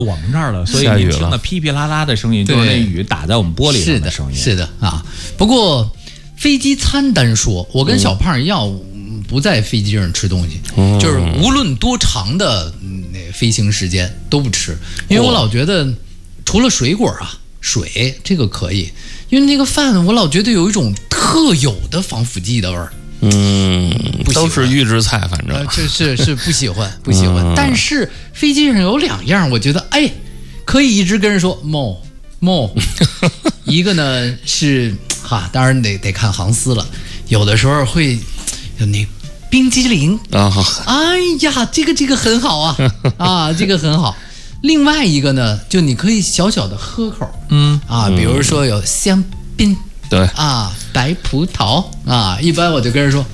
我们这儿了，所以您听的噼噼啦啦的声音，就是那雨打在我们玻璃上的声音。 是的啊。不过飞机餐单说，我跟小胖一样，不在飞机上吃东西，就是无论多长的飞行时间都不吃，因为我老觉得除了水果啊，水这个可以，因为那个饭我老觉得有一种特有的防腐剂的味儿。 都是预制菜，反正是不喜欢不喜欢。但是飞机上有2样，我觉得可以一直跟人说 more，一个呢是当然得看航司了，有的时候会有那冰激凌哎呀，这个很好啊这个很好。另外一个呢，就你可以小小的喝口，比如说有香槟。 对白葡萄一般我就跟人说